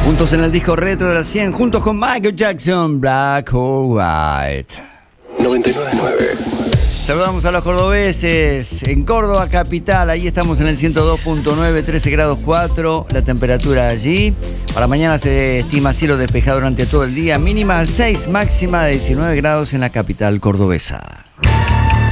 Juntos en el disco retro de la 100, juntos con Michael Jackson, Black or White. 99.9. Saludamos a los cordobeses en Córdoba capital. Ahí estamos en el 102.9, 13 grados 4 la temperatura allí. Para mañana se estima cielo despejado durante todo el día, mínima 6, máxima de 19 grados en la capital cordobesa.